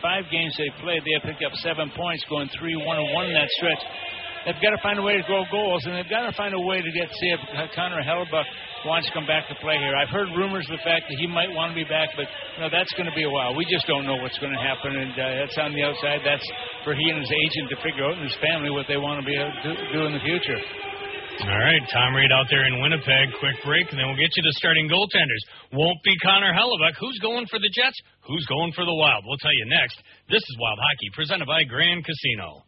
5 games they played, they have picked up 7 points, going 3-1-1 in that stretch. They've got to find a way to grow goals, and they've got to find a way to see if Connor Hellebuck wants to come back to play here. I've heard rumors of the fact that he might want to be back, but that's going to be a while. We just don't know what's going to happen, and that's on the outside. That's for he and his agent to figure out, and his family, what they want to be able to do in the future. All right, Tom Reed out there in Winnipeg. Quick break, and then we'll get you to starting goaltenders. Won't be Connor Hellebuck. Who's going for the Jets? Who's going for the Wild? We'll tell you next. This is Wild Hockey, presented by Grand Casino.